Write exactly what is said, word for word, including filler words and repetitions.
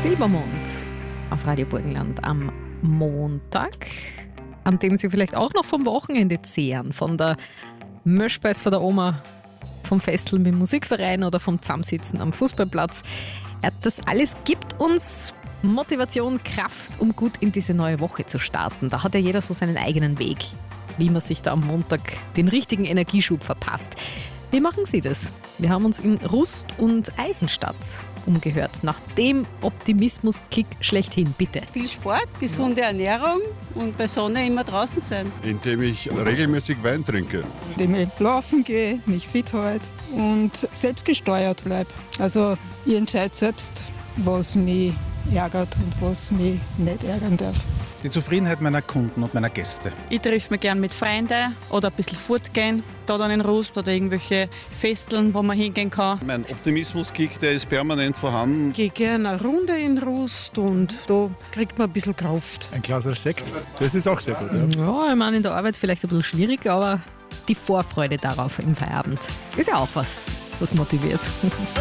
Silbermond auf Radio Burgenland am Montag, an dem Sie vielleicht auch noch vom Wochenende zehren, von der Möschbeiß von der Oma, vom Festel mit dem Musikverein oder vom Zusammensitzen am Fußballplatz. Ja, das alles gibt uns Motivation, Kraft, um gut in diese neue Woche zu starten. Da hat ja jeder so seinen eigenen Weg, wie man sich da am Montag den richtigen Energieschub verpasst. Wie machen Sie das? Wir haben uns in Rust und Eisenstadt umgehört, nach dem Optimismus-Kick schlechthin, bitte. Viel Sport, gesunde Ernährung und bei Sonne immer draußen sein. Indem ich regelmäßig Wein trinke. Indem ich laufen gehe, mich fit halte und selbstgesteuert bleibe. Also ich entscheide selbst, was mich ärgert und was mich nicht ärgern darf. Die Zufriedenheit meiner Kunden und meiner Gäste. Ich treffe mich gerne mit Freunden oder ein bisschen fortgehen, da dann in Rust oder irgendwelche Festeln, wo man hingehen kann. Mein Optimismus-Kick, der ist permanent vorhanden. Ich gehe gerne eine Runde in Rust und da kriegt man ein bisschen Kraft. Ein Glas Sekt, das ist auch sehr gut. Ja, ja ich meine, in der Arbeit vielleicht ein bisschen schwierig, aber die Vorfreude darauf im Feierabend ist ja auch was, was motiviert.